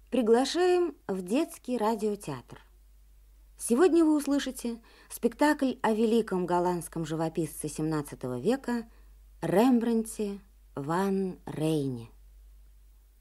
Приглашаем в детский радиотеатр. Сегодня вы услышите спектакль о великом голландском живописце XVII века Рембрандте ван Рейне.